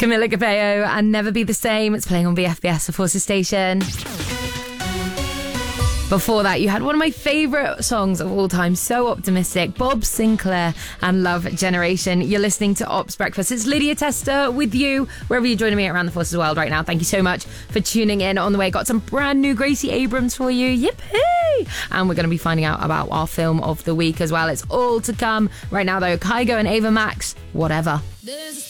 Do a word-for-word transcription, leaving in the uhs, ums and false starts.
Camila Cabello and Never Be the Same. It's playing on B F B S, the Forces Station. Before that, you had one of my favourite songs of all time, so optimistic, Bob Sinclair and Love Generation. You're listening to Ops Breakfast. It's Lydia Tester with you, wherever you're joining me around the Forces world right now. Thank you so much for tuning in. On the way, got some brand new Gracie Abrams for you. Yippee! And we're going to be finding out about our film of the week as well. It's all to come. Right now, though, Kygo and Ava Max, Whatever. There's